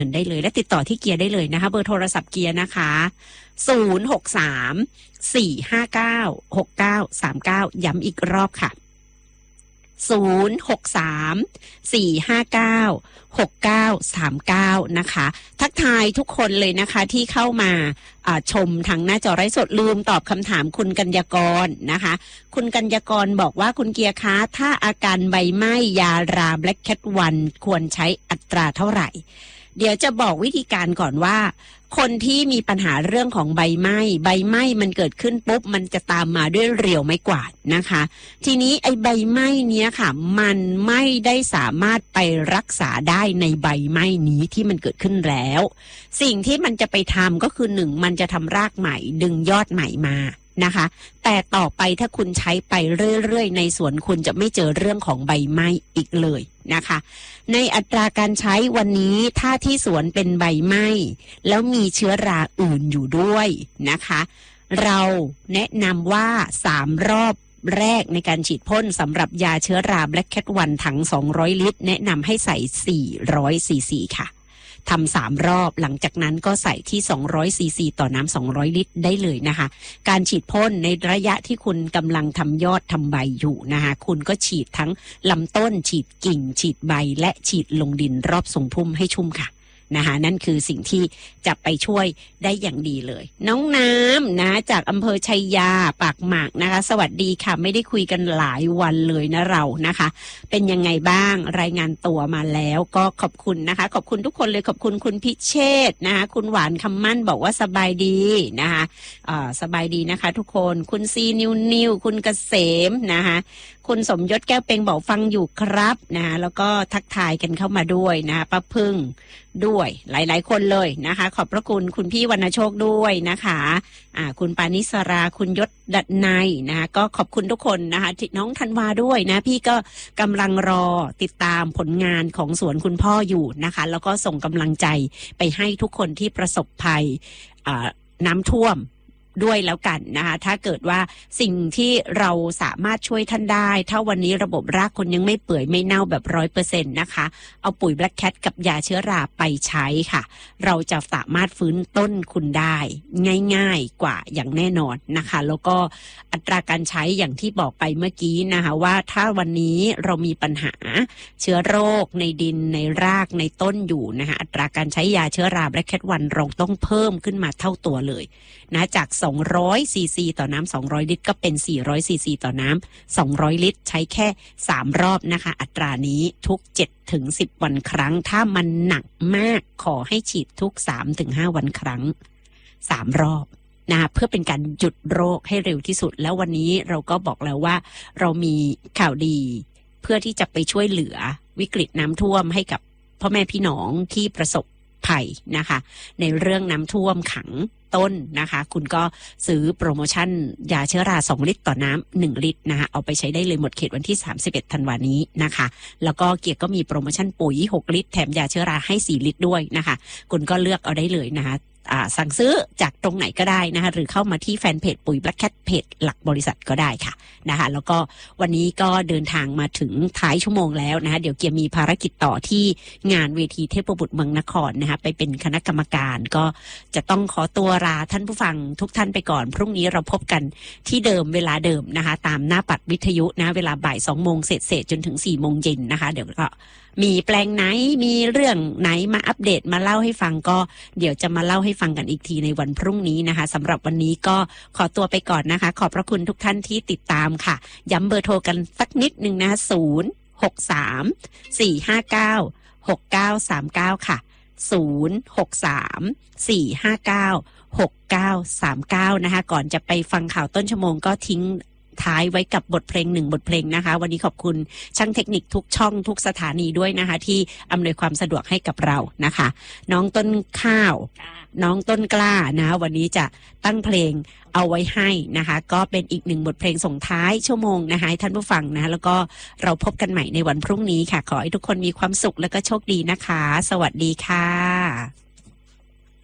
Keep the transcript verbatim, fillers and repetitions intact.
ได้เลยและติดต่อที่เกียร์ได้เลยนะคะเบอร์โทรศัพท์เกียร์นะคะศูนย์ หก สาม สี่ ห้า เก้า หก เก้า สาม เก้าย้ำอีกรอบค่ะศูนย์ หก สาม สี่ ห้า เก้า หก เก้า สาม เก้านะคะทักทายทุกคนเลยนะคะที่เข้ามาชมทางหน้าจอไร้สดลืมตอบคำถามคุณกัญญากรนะคะคุณกัญญากรบอกว่าคุณเกียร์คะถ้าอาการใบไหม้ยาราแบล็กแคทวันควรใช้อัตราเท่าไหร่เดี๋ยวจะบอกวิธีการก่อนว่าคนที่มีปัญหาเรื่องของใบไหม้ใบไหม้มันเกิดขึ้นปุ๊บมันจะตามมาด้วยเรียวไม้กวาดนะคะทีนี้ไอ้ใบไหม้เนี้ยค่ะมันไม่ได้สามารถไปรักษาได้ในใบไหม้นี้ที่มันเกิดขึ้นแล้วสิ่งที่มันจะไปทำก็คือหนึ่งมันจะทำรากใหม่ดึงยอดใหม่มานะคะแต่ต่อไปถ้าคุณใช้ไปเรื่อยๆในสวนคุณจะไม่เจอเรื่องของใบไหม้อีกเลยนะคะในอัตราการใช้วันนี้ถ้าที่สวนเป็นใบไหม้แล้วมีเชื้อราอื่นอยู่ด้วยนะคะเราแนะนำว่าสามรอบแรกในการฉีดพ่นสำหรับยาเชื้อรา Black Cat วันถังสองร้อยลิตรแนะนำให้ใส่สี่ร้อยซีซีค่ะทำสามรอบหลังจากนั้นก็ใส่ที่สองร้อยซีซีต่อน้ำสองร้อยลิตรได้เลยนะคะการฉีดพ่นในระยะที่คุณกำลังทำยอดทำใบอยู่นะคะคุณก็ฉีดทั้งลำต้นฉีดกิ่งฉีดใบและฉีดลงดินรอบทรงพุ่มให้ชุ่มค่ะนะคะนั่นคือสิ่งที่จะไปช่วยได้อย่างดีเลยน้องน้ำนะจากอำเภอชัยยาปากหมากนะคะสวัสดีค่ะไม่ได้คุยกันหลายวันเลยนะเรานะคะเป็นยังไงบ้างรายงานตัวมาแล้วก็ขอบคุณนะคะขอบคุณทุกคนเลยขอบคุณคุณพิเชษนะคะคุณหวานคำมั่นบอกว่าสบายดีนะคะอ่าสบายดีนะคะทุกคนคุณซีนิวนิวคุณเกษมนะคะคุณสมยศแก้วเปงบอกฟังอยู่ครับนะแล้วก็ทักทายกันเข้ามาด้วยนะป้าพึ่งด้วยหลายๆคนเลยนะคะขอบพระคุณคุณพี่วรรณโชคด้วยนะคะอ่าคุณปานิสราคุณยศดัดในนะคะก็ขอบคุณทุกคนนะคะน้องธันวาด้วยนะพี่ก็กำลังรอติดตามผลงานของสวนคุณพ่ออยู่นะคะแล้วก็ส่งกำลังใจไปให้ทุกคนที่ประสบภัยอ่าน้ำท่วมด้วยแล้วกันนะคะถ้าเกิดว่าสิ่งที่เราสามารถช่วยท่านได้ถ้าวันนี้ระบบรากคนยังไม่เปื่อยไม่เน่าแบบร้อยเปอร์เซ็นต์นะคะเอาปุ๋ย Black Cat กับยาเชื้อราไปใช้ค่ะเราจะสามารถฟื้นต้นคุณได้ง่ายๆกว่าอย่างแน่นอนนะคะแล้วก็อัตราการใช้อย่างที่บอกไปเมื่อกี้นะคะว่าถ้าวันนี้เรามีปัญหาเชื้อโรคในดินในรากในต้นอยู่นะคะอัตราการใช้ยาเชื้อรา Black Cat วันเราต้องเพิ่มขึ้นมาเท่าตัวเลยนะจากสองร้อยซีซีต่อน้ำสองร้อยลิตรก็เป็นสี่ร้อยซีซีต่อน้ำสองร้อยลิตรใช้แค่สามรอบนะคะอัตรานี้ทุก เจ็ดถึงสิบ วันครั้งถ้ามันหนักมากขอให้ฉีดทุก สามถึงห้า วันครั้งสามรอบนะเพื่อเป็นการหยุดโรคให้เร็วที่สุดแล้ววันนี้เราก็บอกแล้วว่าเรามีข่าวดีเพื่อที่จะไปช่วยเหลือวิกฤตน้ำท่วมให้กับพ่อแม่พี่น้องที่ประสบภัยนะคะในเรื่องน้ำท่วมขังต้นนะคะคุณก็ซื้อโปรโมชั่นยาเชื้อราสองลิตรต่อน้ำหนึ่งลิตรนะคะเอาไปใช้ได้เลยหมดเขตวันที่สามสิบเอ็ดธันวาคมนี้นะคะแล้วก็เกียร์ก็มีโปรโมชั่นปุ๋ยหกลิตรแถมยาเชื้อราให้สี่ลิตรด้วยนะคะคุณก็เลือกเอาได้เลยนะคะอ่าสั่งซื้อจากตรงไหนก็ได้นะคะหรือเข้ามาที่แฟนเพจปุ๋ย Black Cat เพจหลักบริษัทก็ได้ค่ะนะคะแล้วก็วันนี้ก็เดินทางมาถึงท้ายชั่วโมงแล้วนะคะเดี๋ยวเกียร์มีภารกิจต่อที่งานเวทีเทพบุตรเมืองนครนะคะไปเป็นคณะกรรมการก็จะต้องขอตัวลาท่านผู้ฟังทุกท่านไปก่อนพรุ่งนี้เราพบกันที่เดิมเวลาเดิมนะคะตามหน้าปัดวิทยุนะเวลาบ่ายสองโมงเศษๆจนถึงสี่โมงเย็นนะคะเดี๋ยวก็มีแปลงไหนมีเรื่องไหนมาอัปเดตมาเล่าให้ฟังก็เดี๋ยวจะมาเล่าให้ฟังกันอีกทีในวันพรุ่งนี้นะคะสำหรับวันนี้ก็ขอตัวไปก่อนนะคะขอบพระคุณทุกท่านที่ติดตามค่ะย้ำเบอร์โทรกันสักนิดนึงนะคะศูนย์ หก สาม สี่ ห้า เก้า หก เก้า สาม เก้าค่ะศูนย์ หก สาม สี่ ห้า เก้า หก เก้า สาม เก้านะคะก่อนจะไปฟังข่าวต้นชั่วโมงก็ทิ้งท้ายไว้กับบทเพลงหนึ่งบทเพลงนะคะวันนี้ขอบคุณช่างเทคนิคทุกช่องทุกสถานีด้วยนะคะที่อำนวยความสะดวกให้กับเรานะคะน้องต้นข้าวน้องต้นกล้านะวันนี้จะตั้งเพลงเอาไว้ให้นะคะก็เป็นอีกหนึ่งบทเพลงส่งท้ายชั่วโมงนะคะให้ท่านผู้ฟังนะแล้วก็เราพบกันใหม่ในวันพรุ่งนี้ค่ะขอให้ทุกคนมีความสุขและก็โชคดีนะคะสวัสดีค่ะ